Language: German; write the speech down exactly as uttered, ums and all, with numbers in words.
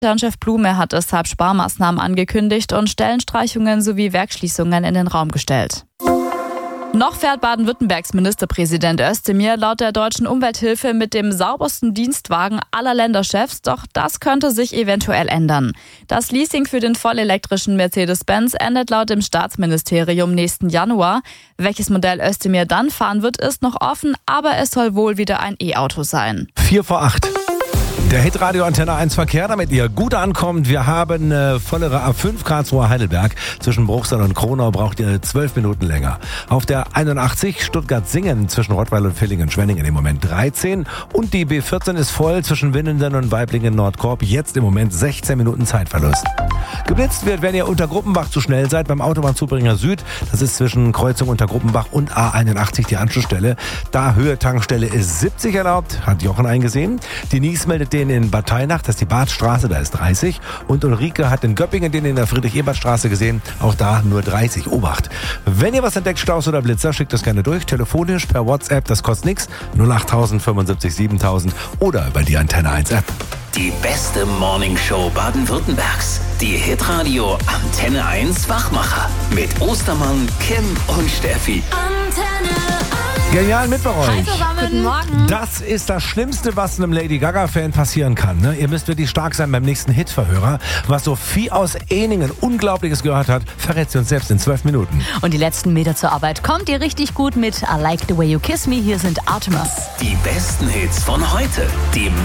Chef Blume hat deshalb Sparmaßnahmen angekündigt und Stellenstreichungen sowie Werksschließungen in den Raum gestellt. Noch fährt Baden-Württembergs Ministerpräsident Özdemir laut der Deutschen Umwelthilfe mit dem saubersten Dienstwagen aller Länderchefs, doch das könnte sich eventuell ändern. Das Leasing für den vollelektrischen Mercedes-Benz endet laut dem Staatsministerium nächsten Januar. Welches Modell Özdemir dann fahren wird, ist noch offen, aber es soll wohl wieder ein E-Auto sein. Vier vor acht. Der Hitradio Antenne eins Verkehr, damit ihr gut ankommt. Wir haben äh, vollere A fünf Karlsruhe Heidelberg. Zwischen Bruchsal und Kronau braucht ihr zwölf Minuten länger. Auf der einundachtzig Stuttgart-Singen zwischen Rottweil und Villingen-Schwenningen im Moment dreizehn. Und die B vierzehn ist voll zwischen Winnenden und Weiblingen-Nordkorb. Jetzt im Moment sechzehn Minuten Zeitverlust. Geblitzt wird, wenn ihr unter Gruppenbach zu schnell seid, beim Autobahnzubringer Süd. Das ist zwischen Kreuzung unter Gruppenbach und A einundachtzig die Anschlussstelle. Da Höhe Tankstelle ist siebzig erlaubt, hat Jochen eingesehen. Die Nies meldet den in Bad Teinach, das ist die Badstraße, da ist dreißig. Und Ulrike hat in Göppingen den in der Friedrich-Ebert-Straße gesehen, auch da nur dreißig. Obacht. Wenn ihr was entdeckt, Staus oder Blitzer, schickt das gerne durch. Telefonisch, per WhatsApp, das kostet nichts. null acht tausend fünfundsiebzig siebentausend oder über die Antenne eins App. Die beste Morningshow Baden-Württembergs. Die Hitradio Antenne eins Wachmacher. Mit Ostermann, Kim und Steffi. Antenne eins. Genial mit bei euch. Hi zusammen. Guten Morgen. Das ist das Schlimmste, was einem Lady Gaga-Fan passieren kann. Ne? Ihr müsst wirklich stark sein beim nächsten Hitverhörer. Was Sophie aus Ehningen Unglaubliches gehört hat, verrät sie uns selbst in zwölf Minuten. Und die letzten Meter zur Arbeit kommt ihr richtig gut mit I Like the Way You Kiss Me. Hier sind Artemis. Die besten Hits von heute. Die